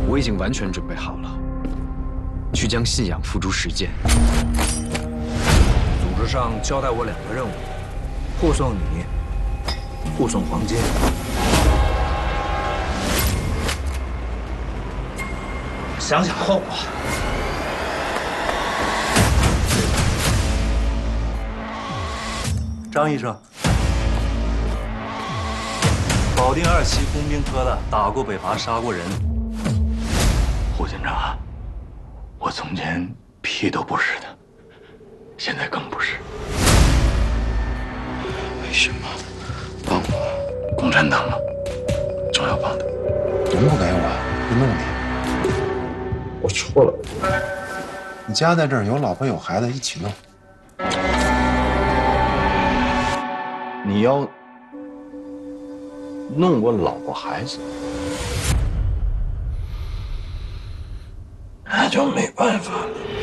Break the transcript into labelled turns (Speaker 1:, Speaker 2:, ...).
Speaker 1: 我已经完全准备好了，去将信仰付诸实践。
Speaker 2: 组织上交代我2个任务：护送你，护送黄金。想想后果。张医生，保定2期工兵科的，打过北伐，杀过人。
Speaker 3: 胡军长，我从前屁都不是的，现在更不是。为什么帮我？共产党吗？总要帮的。
Speaker 4: 能不给我，就弄你。
Speaker 2: 我错了。
Speaker 4: 你家在这儿，有老婆有孩子，一起弄。
Speaker 3: 你要弄我老婆孩子，那就没办法了。